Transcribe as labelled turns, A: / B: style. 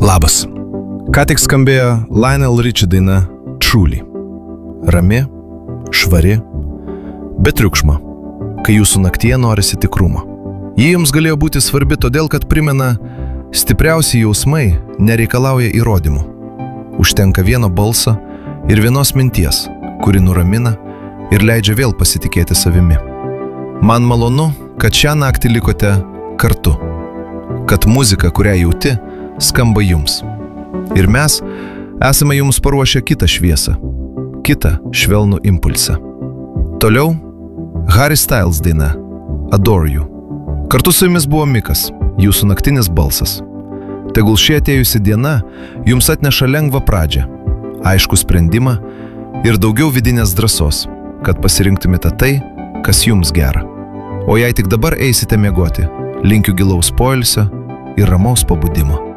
A: Labas. Ką tik skambėjo Lionel Richie daina Truly. Rami, švari, be triukšmo, kai jūsų naktyje norisi tikrumo. Ji jums galėjo būti svarbi todėl, kad primena, stipriausi jausmai nereikalauja įrodymų. Užtenka vieno balso ir vienos minties, kuri nuramina ir leidžia vėl pasitikėti savimi. Man malonu, kad šią naktį likote kartu, kad muzika, kurią jauti, skamba jums. Ir mes esame jums paruošę kitą šviesą, kitą švelnų impulsą. Toliau Harry Styles daina Adore You. Kartu su jumis buvo Mikas, jūsų naktinis balsas. Tegul ši atėjusi diena jums atneša lengvą pradžią, aiškų sprendimą ir daugiau vidinės drąsos, kad pasirinktumėte tai, kas jums gera. O jei tik dabar eisite miegoti, linkiu gilaus poilsio ir ramaus pabudimo.